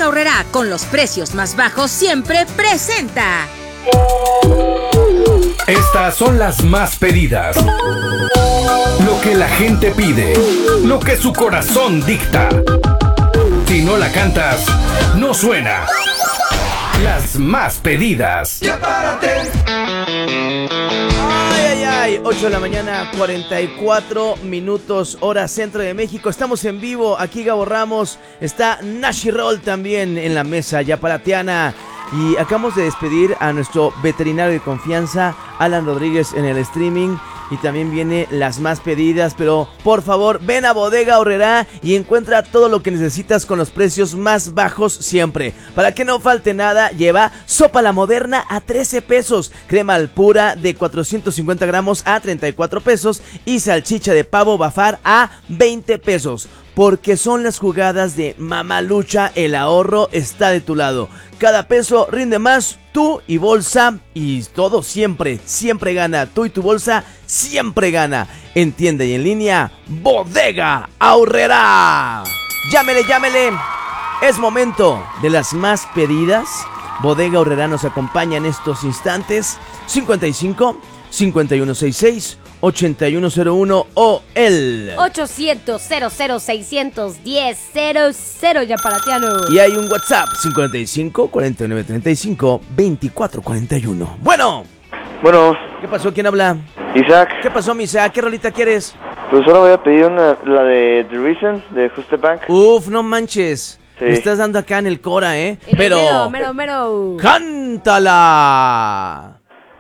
Bodega Aurrerá, con los precios más bajos siempre, presenta. Estas son las más pedidas. Lo que la gente pide, lo que su corazón dicta. Si no la cantas, no suena. Las más pedidas. ¡Ya párate! Ay, 8 de la mañana, 44 minutos, hora centro de México. Estamos en vivo, aquí Gabo Ramos, está Nashi Roll también en la mesa yapalatiana. Y acabamos de despedir a nuestro veterinario de confianza, Alan Rodríguez, en el streaming. Y también viene las más pedidas, pero por favor, ven a Bodega Aurrerá y encuentra todo lo que necesitas con los precios más bajos siempre. Para que no falte nada, lleva sopa la moderna a 13 pesos, crema al pura de 450 gramos a 34 pesos y salchicha de pavo Bafar a 20 pesos. Porque son las jugadas de Mamalucha, el ahorro está de tu lado. Cada peso rinde más, tú y bolsa, y todo siempre gana. Tú y tu bolsa siempre gana. En tienda y en línea, Bodega Aurrerá. Llámele. Es momento de las más pedidas. Bodega Aurrerá nos acompaña en estos instantes. 55 5166 8101 o el 800-00-610-00 yapalatiano. Y hay un WhatsApp 55 49 35 24 41. Bueno, ¿qué pasó? ¿Quién habla? Isaac. ¿Qué pasó, mi Isaac? ¿Qué rolita quieres? Pues ahora voy a pedir la de The Reason, de Just a Bank. Uf, no manches. Sí. Me estás dando acá en el Cora, ¿eh? Mero. ¡cántala!